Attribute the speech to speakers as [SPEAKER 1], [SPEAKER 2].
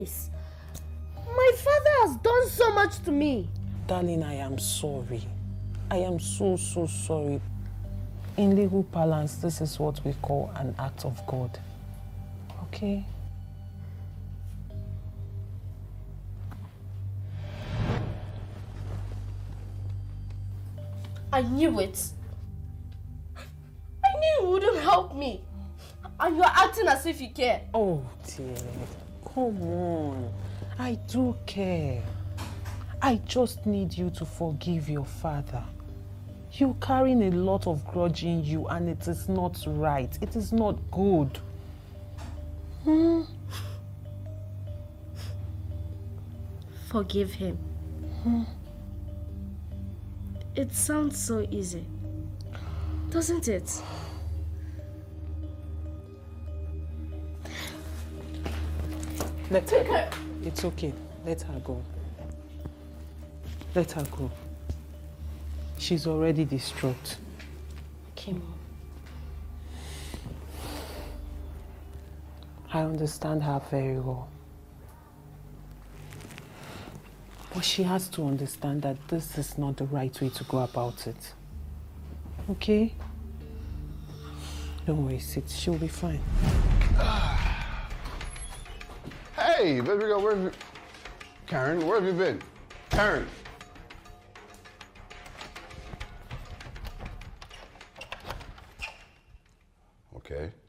[SPEAKER 1] My father has done so much to me.
[SPEAKER 2] Darling, I am sorry. I am so sorry. In legal parlance, this is what we call an act of God. Okay?
[SPEAKER 1] I knew it. I knew you wouldn't help me. And you're acting as if you care.
[SPEAKER 2] Oh dear, come on. I do care. I just need you to forgive your father. You're carrying a lot of grudge in you and it is not right. It is not good.
[SPEAKER 1] Forgive him. It sounds so easy, doesn't it?
[SPEAKER 2] Let her go. It's okay. Let her go. Let her go. She's already distraught.
[SPEAKER 1] Okay, Mom.
[SPEAKER 2] I understand her very well. But she has to understand that this is not the right way to go about it. Okay? Don't worry, sit. She'll be fine.
[SPEAKER 3] Hey, baby girl, where have you... Karen, where have you been? Karen. Okay.